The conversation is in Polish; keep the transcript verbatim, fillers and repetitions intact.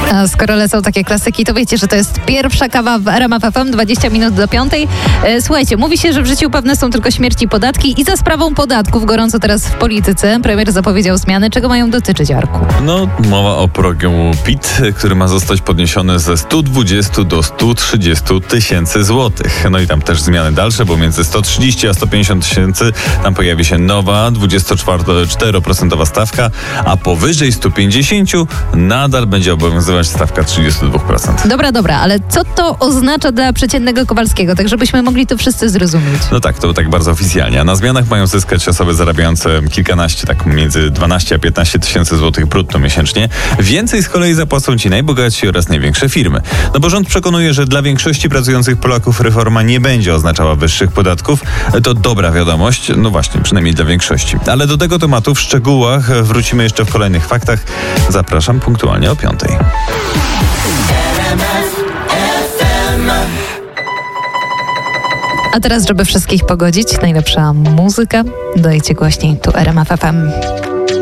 A skoro lecą takie klasyki, to wiecie, że to jest pierwsza kawa w R M F F M, dwadzieścia minut do piątej. E, słuchajcie, mówi się, że w życiu pewne są tylko śmierć i podatki i za sprawą podatków gorąco teraz w polityce. Premier zapowiedział zmiany. Czego mają dotyczyć, Arku? No, mowa o progu P I T, który ma zostać podniesiony ze sto dwadzieścia do sto trzydzieści tysięcy złotych. No i tam też zmiany dalsze, bo między sto trzydzieści a sto pięćdziesiąt tysięcy tam pojawi się nowa dwudziestoczteroprocentowa stawka, a powyżej sto pięćdziesiąt nadal będzie obowiązywać stawka trzydzieści dwa procent. Dobra, dobra, ale co to oznacza dla przeciętnego Kowalskiego, tak żebyśmy mogli to wszyscy zrozumieć? No tak, to tak bardzo oficjalnie. A na zmianach mają zyskać osoby zarabiające kilkanaście, tak między dwanaście a piętnaście tysięcy złotych brutto miesięcznie. Więcej z kolei zapłacą ci najbogatsi oraz największe firmy. No bo rząd przekonuje, że dla większości pracujących Polaków reforma nie będzie oznaczała wyższych podatków. To dobra wiadomość, no właśnie, przynajmniej dla większości. Ale do tego tematu w szczegółach wrócimy jeszcze w kolejnych faktach. Zapraszam punktualnie o piątej. A teraz, żeby wszystkich pogodzić, najlepsza muzyka. Dajcie głośniej, tu R M F F M.